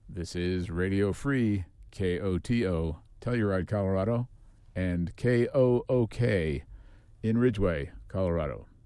This is Radio Free, KOTO, Telluride, Colorado, and KOOK in Ridgeway, Colorado.